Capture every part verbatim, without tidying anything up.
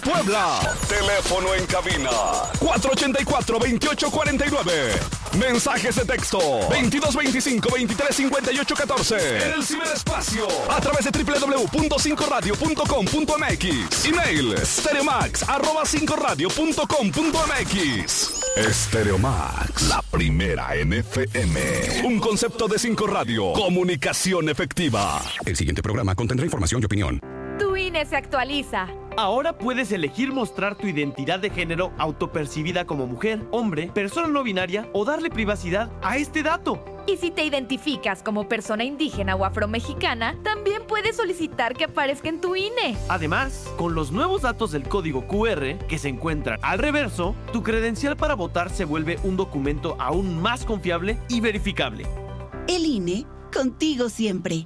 Puebla. Teléfono en cabina cuatro ocho cuatro, veintiocho cuarenta y nueve. Mensajes de texto veintidós veinticinco, veintitrés cincuenta y ocho catorce. En el ciberespacio a través de doble u doble u doble u punto cinco radio punto com punto m x. Email stereomax arroba cinco radio punto com punto m x. Stereomax, la primera en F M. Un concepto de Cinco Radio. Comunicación efectiva. El siguiente programa contendrá información y opinión. Tu I N E se actualiza. Ahora puedes elegir mostrar tu identidad de género autopercibida como mujer, hombre, persona no binaria o darle privacidad a este dato. Y si te identificas como persona indígena o afromexicana, también puedes solicitar que aparezca en tu I N E. Además, con los nuevos datos del código cu erre que se encuentran al reverso, tu credencial para votar se vuelve un documento aún más confiable y verificable. El I N E, contigo siempre.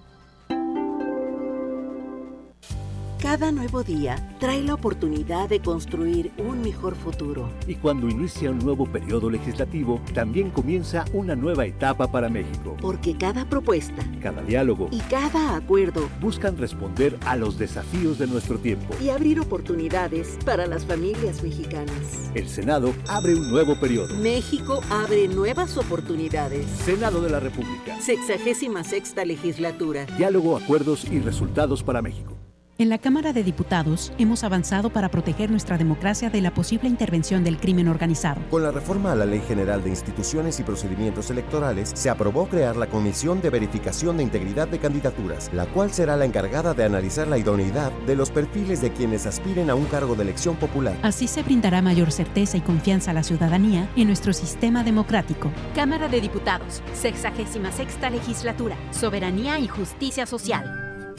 Cada nuevo día trae la oportunidad de construir un mejor futuro. Y cuando inicia un nuevo periodo legislativo, también comienza una nueva etapa para México. Porque cada propuesta, cada diálogo y cada acuerdo buscan responder a los desafíos de nuestro tiempo y abrir oportunidades para las familias mexicanas. El Senado abre un nuevo periodo. México abre nuevas oportunidades. Senado de la República. Sexagésima sexta legislatura. Diálogo, acuerdos y resultados para México. En la Cámara de Diputados hemos avanzado para proteger nuestra democracia de la posible intervención del crimen organizado. Con la reforma a la Ley General de Instituciones y Procedimientos Electorales, se aprobó crear la Comisión de Verificación de Integridad de Candidaturas, la cual será la encargada de analizar la idoneidad de los perfiles de quienes aspiren a un cargo de elección popular. Así se brindará mayor certeza y confianza a la ciudadanía en nuestro sistema democrático. Cámara de Diputados, sexagésima sexta legislatura, soberanía y justicia social.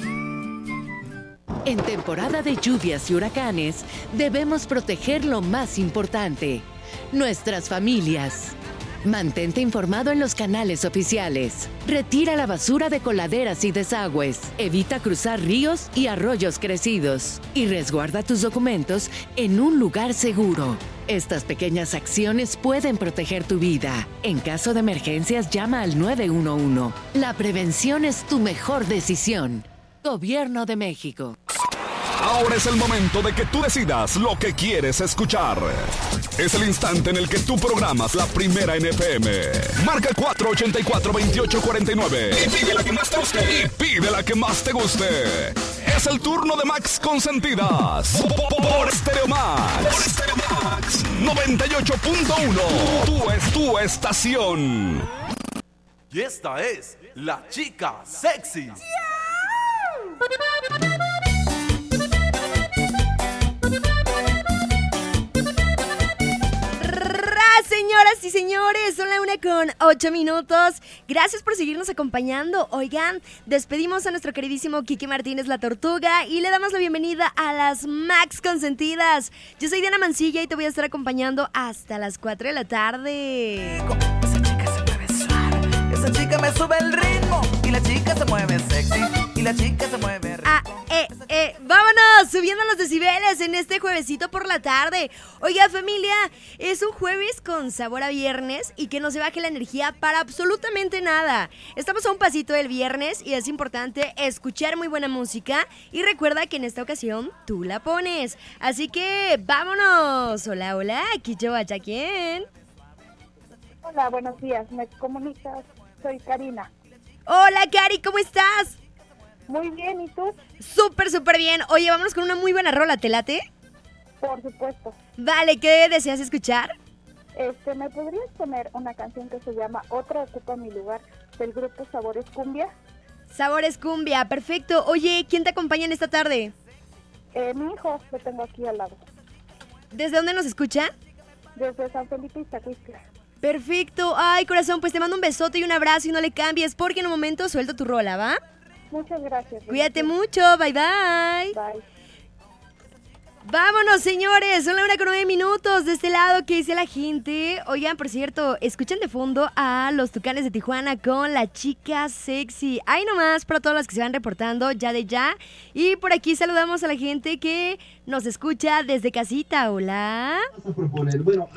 En temporada de lluvias y huracanes, debemos proteger lo más importante, nuestras familias. Mantente informado en los canales oficiales. Retira la basura de coladeras y desagües. Evita cruzar ríos y arroyos crecidos. Y resguarda tus documentos en un lugar seguro. Estas pequeñas acciones pueden proteger tu vida. En caso de emergencias, llama al nueve uno uno. La prevención es tu mejor decisión. Gobierno de México. Ahora es el momento de que tú decidas lo que quieres escuchar. Es el instante en el que tú programas la primera en F M. Marca el cuatro ocho cuatro, veintiocho cuarenta y nueve. Y pide la que más te guste. Y pide la que más te guste. Es el turno de Max Consentidas. Por Stereomax. Por Stereomax. noventa y ocho punto uno. Tú es tu estación. Y esta es la chica sexy. Yeah. Señoras y señores, son la una con ocho minutos. Gracias por seguirnos acompañando. Oigan, despedimos a nuestro queridísimo Kiki Martínez La Tortuga y le damos la bienvenida a las Max Consentidas. Yo soy Diana Mancilla y te voy a estar acompañando hasta las cuatro de la tarde. Esa chica se mueve suave, esa chica me sube el ritmo y la chica se mueve sexy y la chica se mueve rico. Ah, eh, eh, vámonos, subiendo los decibeles en este juevesito por la tarde. Oiga, familia, es un jueves con sabor a viernes y que no se baje la energía para absolutamente nada. Estamos a un pasito del viernes y es importante escuchar muy buena música y recuerda que en esta ocasión tú la pones. Así que vámonos. Hola, hola, aquí yo, ¿a quién? Hola, buenos días, me comunicas, soy Karina. Hola, Cari, ¿cómo estás? Muy bien, ¿y tú? Súper, súper bien. Oye, vámonos con una muy buena rola, ¿te late? Por supuesto. Vale, ¿qué deseas escuchar? Este, ¿me podrías poner una canción que se llama Otra ocupa mi lugar, del grupo Sabores Cumbia? Sabores Cumbia, perfecto. Oye, ¿quién te acompaña en esta tarde? Eh, mi hijo, lo tengo aquí al lado. ¿Desde dónde nos escucha? Desde San Felipe Iztacuistla. Perfecto. Ay, corazón, pues te mando un besote y un abrazo y no le cambies porque en un momento suelto tu rola, ¿va? Muchas gracias. Cuídate mucho, bye bye. Bye. Vámonos, señores, son la una con nueve minutos. De este lado, ¿qué dice la gente? Oigan, por cierto, escuchen de fondo a los Tucanes de Tijuana con la chica sexy. Ahí nomás para todos los que se van reportando ya de ya. Y por aquí saludamos a la gente que nos escucha desde casita. Hola.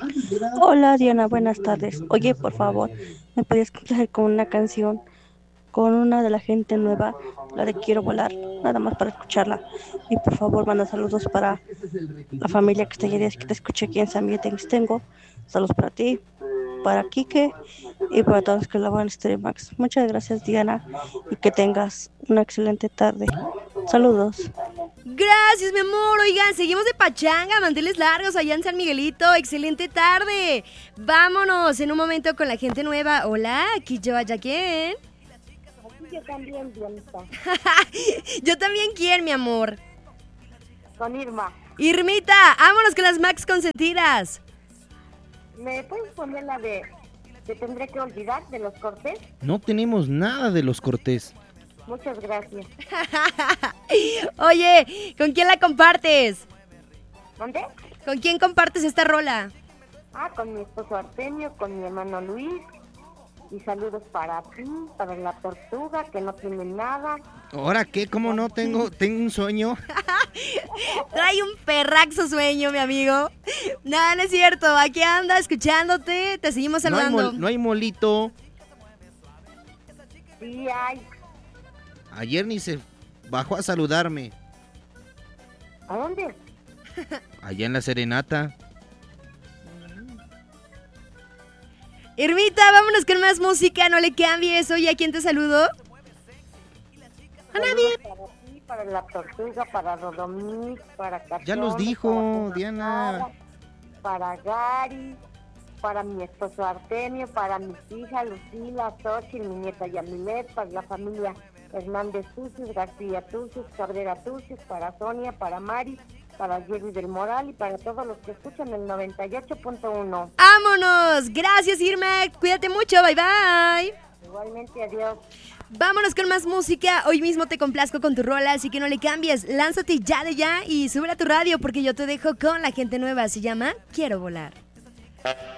Hola, Diana, buenas tardes. Oye, por favor, ¿me puedes complacer con una canción con una de la gente nueva, la de Quiero Volar, nada más para escucharla. Y por favor, manda saludos para la familia que te, que te escuché aquí en San Miguel Tengo. Saludos para ti, para Quique y para todos los que lavan Streamax. Muchas gracias, Diana, y que tengas una excelente tarde. Saludos. Gracias, mi amor. Oigan, seguimos de pachanga, manteles largos allá en San Miguelito. Excelente tarde. Vámonos en un momento con la gente nueva. Hola, aquí yo, ¿allá quién? Yo también, Dianita. Yo también, ¿quién, mi amor? Con Irma. Irmita, vámonos con las Max consentidas. ¿Me puedes poner la de Te tendré que olvidar de los Cortés? No tenemos nada de los Cortés. Muchas gracias. Oye, ¿con quién la compartes? ¿Dónde? ¿Con quién compartes esta rola? Ah, con mi esposo Artemio, con mi hermano Luis. Y saludos para ti, para la tortuga, que no tiene nada. ¿Ahora qué? ¿Cómo no? Tengo, tengo un sueño. Trae un perraxo sueño, mi amigo. Nada, no es cierto. Aquí anda escuchándote. Te seguimos saludando. No hay, mol, no hay molito. Sí hay. Ayer ni se bajó a saludarme. ¿A dónde? Allá en la serenata. Irmita, vámonos con más música, no le cambies. Oye, ¿a quién te saludo? A nadie. Para ti, para la tortuga, para Rodomix, para Cachón, ya los dijo, Diana. Para Gary, para mi esposo Artemio, para mis hijas Lucila, Xochitl, mi nieta Yamilet, para la familia Hernández Tucios, García Tucios, Cabrera Tucios, para Sonia, para Mari, para Jerry del Moral y para todos los que escuchan el noventa y ocho punto uno. ¡Vámonos! Gracias, Irma. Cuídate mucho. Bye, bye. Igualmente, adiós. Vámonos con más música. Hoy mismo te complazco con tu rola, así que no le cambies. Lánzate ya de ya y sube a tu radio porque yo te dejo con la gente nueva. Se llama Quiero Volar.